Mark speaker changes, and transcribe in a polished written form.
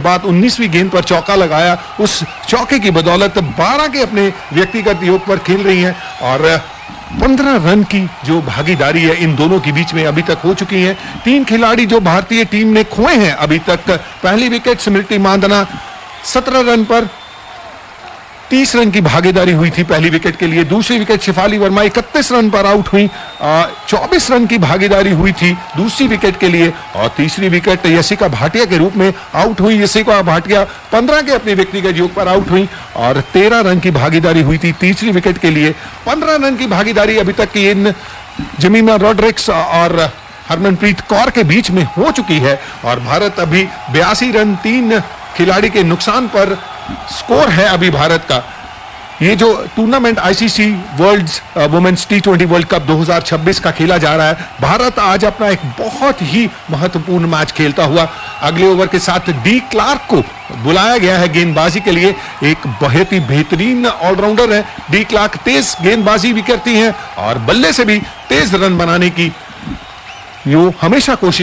Speaker 1: बाद 19वीं गेंद पर चौका लगाया। उस चौके की बदौलत 12 के अपने व्यक्तिगत योग पर खेल रही हैं और 15 रन की जो भागीदारी है इन दोनों के बीच में अभी तक हो चुकी है। 3 खिलाड़ी जो भारतीय टीम ने खोए हैं अभी तक। पहली विकेट स्मृति मांदना 17 रन पर 30 रन की भागीदारी हुई थी पहली विकेट के लिए। दूसरी विकेट शिफाली वर्मा 31 रन पर आउट हुई, 24 रन की भागीदारी हुई थी दूसरी विकेट के लिए। और तीसरी विकेट यशिका भाटिया के रूप में आउट हुई। यशिका भाटिया 15 के अपने व्यक्तिगत योग पर आउट हुई और 13 रन की भागीदारी हुई थी तीसरी विकेट के लिए। 15 रन की भागीदारी अभी तक की इन जमीमा रॉड्रिक्स और हरमनप्रीत कौर के बीच में हो चुकी है और भारत अभी 82 रन 3 खिलाड़ी के नुकसान पर स्कोर है अभी भारत का। ये जो टूर्नामेंट आईसीसी वर्ल्ड वुमेन्स टी20 वर्ल्ड कप 2026 का खेला जा रहा है, भारत आज अपना एक बहुत ही महत्वपूर्ण मैच खेलता हुआ अगले ओवर के साथ डी क्लार्क को बुलाया गया है गेंदबाजी के लिए। एक बहुत ही बेहतरीन ऑलराउंडर है डी क्लार्क, तेज गेंदबाजी भी करती हैं और बल्ले से भी तेज रन बनाने की जो हमेशा कोशिश